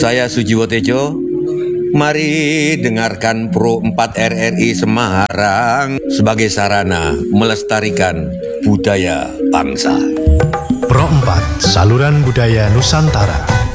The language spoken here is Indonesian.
Saya Sujiwo Tejo. Mari dengarkan Pro 4 RRI Semarang sebagai sarana melestarikan budaya bangsa. Pro 4, saluran budaya Nusantara.